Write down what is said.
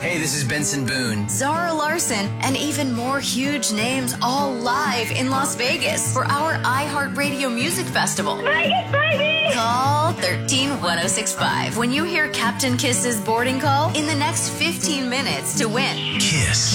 Hey, this is Benson Boone. Zara Larson, and even more huge names all live in Las Vegas for our iHeartRadio Music Festival. Vegas, baby! Call 13-1065 when you hear Captain Kiss's boarding call in the next 15 minutes to win. Kiss.